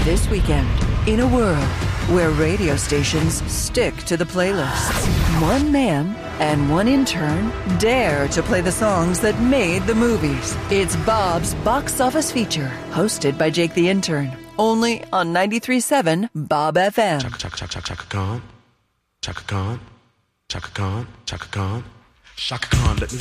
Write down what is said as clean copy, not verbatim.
This weekend, in a world where radio stations stick to the playlists, one man and one intern dare to play the songs that made the movies. It's Bob's Box Office Feature, hosted by Jake the Intern, only on 93.7 Bob FM. Chaka Khan, Chaka Khan, Chaka Khan, Chaka Khan. Shaka Khan, let me